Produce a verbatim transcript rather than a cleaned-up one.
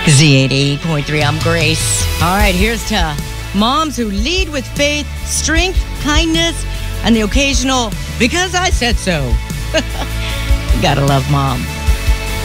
Z eighty-eight point three, I'm Grace. All right, here's to moms who lead with faith, strength, kindness, and the occasional, because I said so. Gotta love mom.